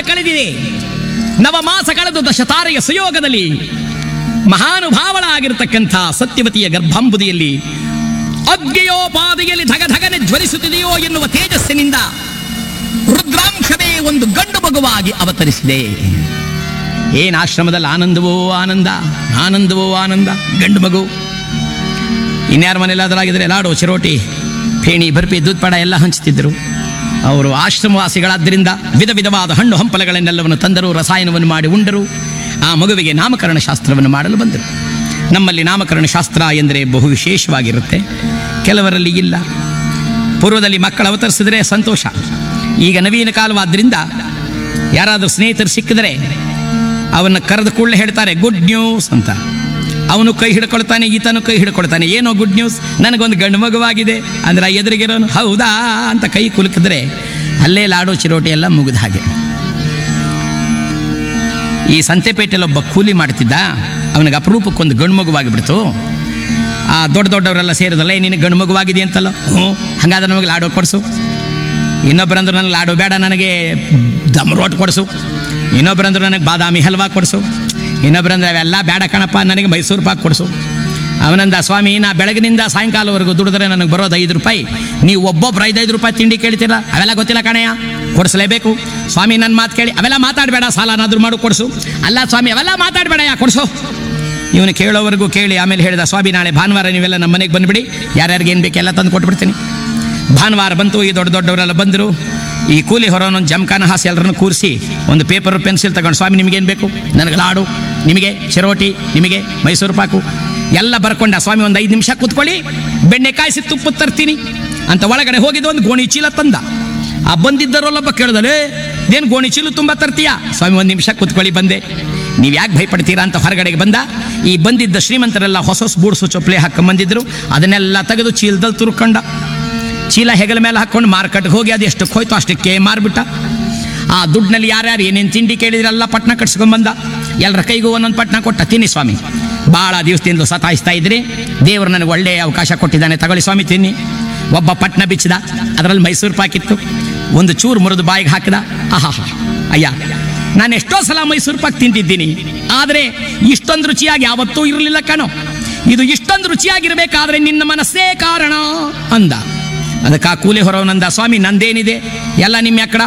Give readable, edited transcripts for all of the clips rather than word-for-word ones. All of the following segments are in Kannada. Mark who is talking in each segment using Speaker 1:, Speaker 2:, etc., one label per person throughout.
Speaker 1: ಕಳೆದಿದೆ. ನವಮಾಸ ಕಳೆದು ದಶತಾರೆಯ ಸುಯೋಗದಲ್ಲಿ ಮಹಾನುಭಾವಳಾಗಿರತಕ್ಕಂಥ ಸತ್ಯವತಿಯ ಗರ್ಭಾಂಬುದಿಯಲ್ಲಿ ಅಗ್ನಿಯೋಪಾದಿಯಲ್ಲಿ ಧಗಧಗನೆ ಜ್ವಲಿಸುತ್ತಿದೆಯೋ ಎನ್ನುವ ತೇಜಸ್ಸಿನಿಂದ ರುದ್ರಾಂಶವೇ ಒಂದು ಗಂಡು ಮಗುವಾಗಿ ಅವತರಿಸಿದೆ. ಏನಾಶ್ರಮದಲ್ಲಿ ಆನಂದವೋ ಆನಂದ, ಆನಂದವೋ ಆನಂದ. ಗಂಡು ಮಗು. ಇನ್ಯಾರ ಮನೆಯಲ್ಲಾದರಾಗಿದ್ದರೆ ಲಾಡು, ಚಿರೋಟಿ, ಫೇಣಿ, ಬರ್ಪಿ, ದೂದ್ಪಡ ಎಲ್ಲ ಹಂಚುತ್ತಿದ್ದರು. ಅವರು ಆಶ್ರಮವಾಸಿಗಳಾದ್ದರಿಂದ ವಿಧ ವಿಧವಾದ ಹಣ್ಣು ಹಂಪಲಗಳನ್ನೆಲ್ಲವನ್ನು ತಂದರು, ರಸಾಯನವನ್ನು ಮಾಡಿ ಉಂಡರು. ಆ ಮಗುವಿಗೆ ನಾಮಕರಣ ಶಾಸ್ತ್ರವನ್ನು ಮಾಡಲು ಬಂದರು. ನಮ್ಮಲ್ಲಿ ನಾಮಕರಣ ಶಾಸ್ತ್ರ ಎಂದರೆ ಬಹು ವಿಶೇಷವಾಗಿರುತ್ತೆ, ಕೆಲವರಲ್ಲಿ ಇಲ್ಲ. ಪೂರ್ವದಲ್ಲಿ ಮಕ್ಕಳು ಅವತರಿಸಿದರೆ ಸಂತೋಷ. ಈಗ ನವೀನ ಕಾಲವಾದ್ದರಿಂದ ಯಾರಾದರೂ ಸ್ನೇಹಿತರು ಸಿಕ್ಕಿದರೆ ಅವನ್ನ ಕರೆದ ಕೂಡಲೇ ಹೇಳ್ತಾರೆ ಗುಡ್ ನ್ಯೂಸ್ ಅಂತ. ಅವನು ಕೈ ಹಿಡ್ಕೊಳ್ತಾನೆ, ಈತನು ಕೈ ಹಿಡ್ಕೊಳ್ತಾನೆ. ಏನೋ ಗುಡ್ ನ್ಯೂಸ್, ನನಗೊಂದು ಗಂಡು ಮಗುವಾಗಿದೆ ಅಂದ್ರೆ ಎದುರಿಗಿರೋನು ಹೌದಾ ಅಂತ ಕೈ ಕುಲುಕಿದ್ರೆ ಅಲ್ಲೇ ಲಾಡು ಚಿರೋಟಿ ಎಲ್ಲ ಮುಗಿದ ಹಾಗೆ. ಈ ಸಂತೆಪೇಟೆಯಲ್ಲಿ ಒಬ್ಬ ಕೂಲಿ ಮಾಡ್ತಿದ್ದ, ಅವನಿಗೆ ಅಪರೂಪಕ್ಕೊಂದು ಗಂಡು ಮಗುವಾಗಿಬಿಡ್ತು. ಆ ದೊಡ್ಡವರೆಲ್ಲ ಸೇರಿದಲ್ಲ, ನಿನಗೆ ಗಂಡು ಮಗುವಾಗಿದೆ ಅಂತಲ್ಲ. ಹಾಗಾದ್ರೆ ನಮಗೆ ಲಾಡು ಕೊಡಿಸು. ಇನ್ನೊಬ್ಬರಂದ್ರು ನನಗೆ ಲಾಡು ಬೇಡ, ನನಗೆ ದಮ್ ರೋಟ್ ಕೊಡಿಸು. ಇನ್ನೊಬ್ಬರಂದ್ರು ನನಗೆ ಬಾದಾಮಿ ಹಲ್ವಾ ಕೊಡಿಸು. ಇನ್ನೊಬ್ಬರಂದ್ರೆ ಅವೆಲ್ಲ ಬೇಡ ಕಣಪ್ಪ, ನನಗೆ ಮೈಸೂರು ಪಾಕ್ ಕೊಡಿಸು. ಅವನಂದ, ಸ್ವಾಮಿ ನಾ ಬೆಳಗಿನಿಂದ ಸಾಯಂಕಾಲವರೆಗೂ ದುಡಿದ್ರೆ ನನಗೆ ಬರೋದು 5 ರೂಪಾಯಿ, ನೀವು ಒಬ್ಬೊಬ್ರು 5 ರೂಪಾಯಿ ತಿಂಡಿ ಕೇಳ್ತೀರ, ಅವೆಲ್ಲ ಗೊತ್ತಿಲ್ಲ ಕಣಯ್ಯ, ಕೊಡಿಸಲೇಬೇಕು. ಸ್ವಾಮಿ ನನ್ನ ಮಾತು ಕೇಳಿ, ಅವೆಲ್ಲ ಮಾತಾಡಬೇಡ, ಸಾಲನಾದ್ರೂ ಮಾಡು ಕೊಡಿಸು. ಅಲ್ಲ ಸ್ವಾಮಿ ಅವೆಲ್ಲ ಮಾತಾಡಬೇಡ, ಕೊಡಿಸು. ಇವನು ಕೇಳೋವರೆಗೂ ಕೇಳಿ ಆಮೇಲೆ ಹೇಳಿದ, ಸ್ವಾಮಿ ನಾಳೆ ಭಾನುವಾರ ನೀವೆಲ್ಲ ನಮ್ಮ ಮನೆಗೆ ಬಂದುಬಿಡಿ, ಯಾರ್ಯಾರಿಗೆ ಏನು ಬೇಕು ಎಲ್ಲ ತಂದು ಕೊಟ್ಬಿಡ್ತೀನಿ. ಭಾನುವಾರ ಬಂತು. ಈ ದೊಡ್ಡವರೆಲ್ಲ ಬಂದರು. ಈ ಕೂಲಿ ಹೊರನೊಂದು ಜಮಖಾನ ಹಾಸಿ ಎಲ್ಲರನ್ನು ಕೂರಿಸಿ ಒಂದು ಪೇಪರ್ ಪೆನ್ಸಿಲ್ ತಗೊಂಡು, ಸ್ವಾಮಿ ನಿಮಗೇನು ಬೇಕು? ನನಗೆ ಲಾಡು, ನಿಮಗೆ ಚಿರೋಟಿ, ನಿಮಗೆ ಮೈಸೂರು ಪಾಕು ಎಲ್ಲ ಬರ್ಕೊಂಡ. ಸ್ವಾಮಿ ಒಂದು 5 ನಿಮಿಷ ಕೂತ್ಕೊಳ್ಳಿ, ಬೆಣ್ಣೆ ಕಾಯಿಸಿ ತುಪ್ಪ ತರ್ತೀನಿ ಅಂತ ಒಳಗಡೆ ಹೋಗಿದ್ದು. ಒಂದು ಗೋಣಿ ಚೀಲ ತಂದ. ಆ ಬಂದಿದ್ದರಲ್ಲೊಬ್ಬ ಕೇಳಿದಲೇ, ಏನು ಗೋಣಿ ಚೀಲ ತುಂಬ ತರ್ತೀಯಾ? ಸ್ವಾಮಿ 1 ನಿಮಿಷ ಕೂತ್ಕೊಳ್ಳಿ ಬಂದೆ. ನೀವು ಯಾಕೆ ಭಯಪಡ್ತೀರಾ ಅಂತ ಹೊರಗಡೆಗೆ ಬಂದ. ಈ ಬಂದಿದ್ದ ಶ್ರೀಮಂತರೆಲ್ಲ ಹೊಸ ಬೂಡ್ಸು ಚೊಪ್ಪಲೆ ಹಾಕೊಂಬಂದಿದ್ರು. ಅದನ್ನೆಲ್ಲ ತೆಗೆದು ಚೀಲದಲ್ಲಿ ತುರ್ಕೊಂಡ. ಚೀಲ ಹೆಗಲ ಮೇಲೆ ಹಾಕ್ಕೊಂಡು ಮಾರ್ಕೆಟ್ಗೆ ಹೋಗಿ ಅದು ಎಷ್ಟು ಹೋಯ್ತು ಅಷ್ಟಕ್ಕೆ ಮಾರ್ಬಿಟ್ಟ. ಆ ದುಡ್ಡಿನಲ್ಲಿ ಯಾರ್ಯಾರು ಏನೇನು ತಿಂಡಿ ಕೇಳಿದ್ರೆಲ್ಲ ಪಟ್ನ ಕಟ್ಸ್ಕೊಂಡ್ಬಂದ. ಎಲ್ಲರ ಕೈಗೂ ಒಂದೊಂದು ಪಟ್ನ ಕೊಟ್ಟ, ತಿನ್ನಿ ಸ್ವಾಮಿ, ಭಾಳ ದಿವಸದಿಂದ ಸತಾಯಿಸ್ತಾ ಇದ್ರಿ, ದೇವರು ನನಗೆ ಒಳ್ಳೆಯ ಅವಕಾಶ ಕೊಟ್ಟಿದ್ದಾನೆ, ತಗೊಳ್ಳಿ ಸ್ವಾಮಿ ತಿನ್ನಿ. ಒಬ್ಬ ಪಟ್ನ ಬಿಚ್ಚಿದ, ಅದರಲ್ಲಿ ಮೈಸೂರು ಪಾಕಿತ್ತು. ಒಂದು ಚೂರು ಮುರಿದು ಬಾಯಿಗೆ ಹಾಕಿದ. ಆಹಾ, ಅಯ್ಯ, ನಾನು ಎಷ್ಟೋ ಸಲ ಮೈಸೂರು ಪಾಕ್ ತಿಂತಿದ್ದೀನಿ, ಆದರೆ ಇಷ್ಟೊಂದು ರುಚಿಯಾಗಿ ಯಾವತ್ತೂ ಇರಲಿಲ್ಲ ಕಣೋ. ಇದು ಇಷ್ಟೊಂದು ರುಚಿಯಾಗಿರಬೇಕಾದ್ರೆ ನಿನ್ನ ಮನಸ್ಸೇ ಕಾರಣ ಅಂದ. ಅದಕ್ಕೆ ಆ ಕೂಲಿ ಹೊರವನಂದ, ಸ್ವಾಮಿ ನಂದೇನಿದೆ, ಎಲ್ಲ ನಿಮ್ಮ ಯಾಕಡ.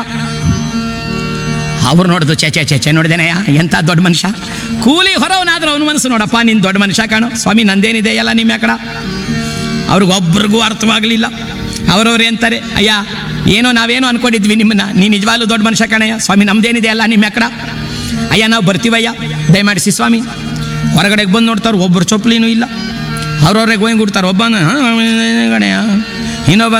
Speaker 1: ಅವ್ರು ನೋಡಿದ್ರು, ಚೆ ನೋಡಿದೇನೆಯ ಎಂಥ ದೊಡ್ಡ ಮನುಷ್ಯ. ಕೂಲಿ ಹೊರವನಾದ್ರೂ ಅವನ ಮನಸ್ಸು ನೋಡಪ್ಪ, ನೀನು ದೊಡ್ಡ ಮನುಷ್ಯ ಕಾಣೋ, ಸ್ವಾಮಿ ನಂದೇನಿದೆ ಎಲ್ಲ ನಿಮ್ಮ ಯಾಕಡ. ಅವ್ರಿಗೊಬ್ರಿಗೂ ಅರ್ಥವಾಗಲಿಲ್ಲ. ಅವರವ್ರು ಅಂತಾರೆ, ಅಯ್ಯ ಏನೋ ನಾವೇನೋ ಅನ್ಕೊಂಡಿದ್ವಿ ನಿಮ್ಮನ್ನ, ನೀನು ನಿಜವಾಗ್ಲೂ ದೊಡ್ಡ ಮನುಷ್ಯ ಕಣಯ್ಯ, ಸ್ವಾಮಿ ನಮ್ದೇನಿದೆ ಎಲ್ಲ ನಿಮ್ಮ ಯಾಕಡ. ಅಯ್ಯ ನಾವು ಬರ್ತೀವಯ್ಯ, ದಯಮಾಡಿಸಿ ಸ್ವಾಮಿ. ಹೊರಗಡೆಗೆ ಬಂದು ನೋಡ್ತಾರೆ, ಒಬ್ಬರು ಚೊಪ್ಲಿನೂ ಇಲ್ಲ. ಅವ್ರವ್ರಿಗೆ ಗೋಯಿಂಗ್ ಕೊಡ್ತಾರೆ. ಒಬ್ಬನ ಗಣೆಯ, ಇನ್ನೊಬ್ಬ